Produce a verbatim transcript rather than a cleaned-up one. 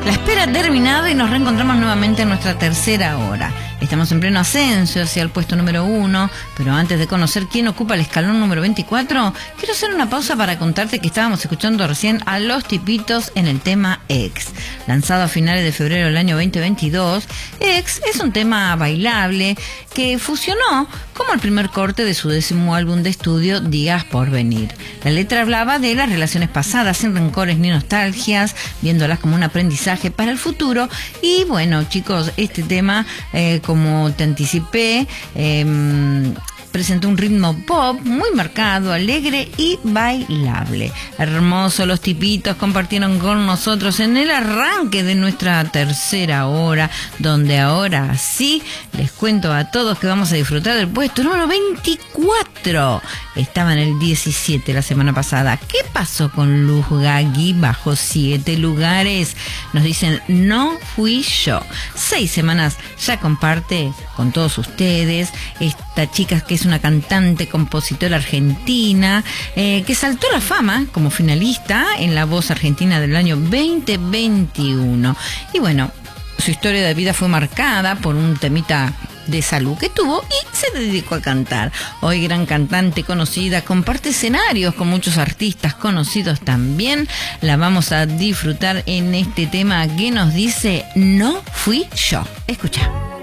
La espera ha terminado y nos reencontramos nuevamente en nuestra tercera hora. Estamos en pleno ascenso hacia el puesto número uno, pero antes de conocer quién ocupa el escalón número veinticuatro, quiero hacer una pausa para contarte que estábamos escuchando recién a Los Tipitos en el tema Ex. Lanzado a finales de febrero del año veinte veintidós, Ex es un tema bailable que fusionó como el primer corte de su décimo álbum de estudio, Días por Venir. La letra hablaba de las relaciones pasadas, sin rencores ni nostalgias, viéndolas como un aprendizaje para el futuro. Y bueno, chicos, este tema, eh, como te anticipé, eh, presentó un ritmo pop muy marcado, alegre y bailable. Hermoso, Los Tipitos compartieron con nosotros en el arranque de nuestra tercera hora, donde ahora sí les cuento a todos que vamos a disfrutar del puesto número veinticuatro. Estaba en el diecisiete la semana pasada. ¿Qué pasó con Luz Gagui? Bajó siete lugares. Nos dicen, no fui yo. Seis semanas ya comparte con todos ustedes esta chica que es una cantante, compositora argentina, eh, que saltó a la fama como finalista en La Voz Argentina del año veinte veintiuno. Y bueno, su historia de vida fue marcada por un temita de salud que tuvo y se dedicó a cantar. Hoy gran cantante conocida, comparte escenarios con muchos artistas conocidos también. La vamos a disfrutar en este tema que nos dice, no fui yo. Escucha.